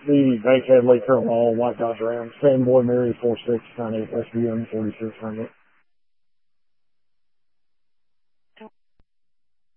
the Bankhead Lake Carroll Mall, White Dodge Ram, Fanboy Mary 4698 SBM 4600.